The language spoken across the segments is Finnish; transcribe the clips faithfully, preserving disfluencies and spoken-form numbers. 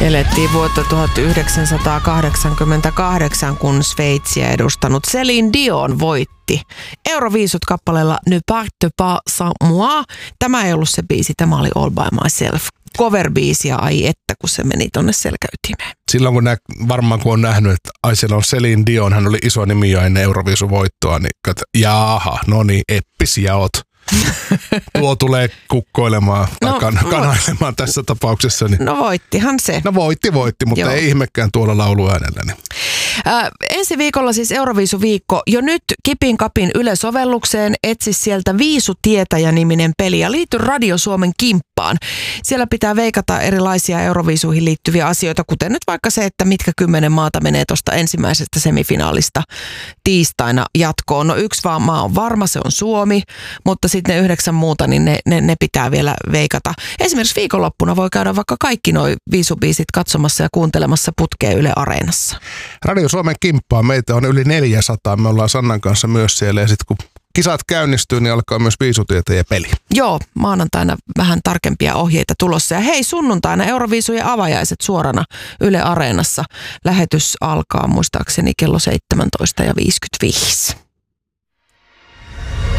Elettiin vuotta tuhatyhdeksänsataakahdeksankymmentäkahdeksan, kun Sveitsiä edustanut Céline Dion voitti Euroviisut kappaleella Ne parte pas sans moi. Tämä ei ollut se biisi, tämä oli All by myself. Cover-biisi ja ai että, kun se meni tonne selkäytimeen. Silloin kun nä, varmaan kun on nähnyt, että ai siellä on Céline Dion, hän oli iso nimi jo ennen Euroviisuvoittoa, niin kat, jaha, no niin, eppisiä oot. Tuo tulee kukkoilemaan tai no, kan, kanailemaan no, tässä tapauksessa. Niin. No voittihan se. No voitti, voitti, mutta Joo. ei ihmekään tuolla lauluäänellä. Niin. Äh, ensi viikolla siis Euroviisuviikko. Jo nyt Kipin Kapin Yle-sovellukseen etsi sieltä Viisutietäjä-niminen peli ja liity Radio Suomen kimppaan. Siellä pitää veikata erilaisia Euroviisuihin liittyviä asioita, kuten nyt vaikka se, että mitkä kymmenen maata menee tuosta ensimmäisestä semifinaalista tiistaina jatkoon. No yksi vaan maa on varma, se on Suomi, mutta sitten ne yhdeksän muuta, niin ne, ne, ne pitää vielä veikata. Esimerkiksi viikonloppuna voi käydä vaikka kaikki nuo viisubiisit katsomassa ja kuuntelemassa putkea Yle Areenassa. Radio Suomen kimppaa, meitä on yli neljäsataa, me ollaan Sannan kanssa myös siellä ja sitten kun kisat käynnistyy, niin alkaa myös Viisutietäjä peli. Joo, maanantaina vähän tarkempia ohjeita tulossa. Ja hei, sunnuntaina Euroviisujen avajaiset suorana Yle Areenassa. Lähetys alkaa muistaakseni kello seitsemäntoista ja viisikymmentäviisi.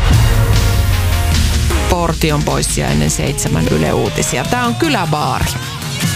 Portion pois ja ennen seitsemän Yle Uutisia. Tämä on Kyläbaari.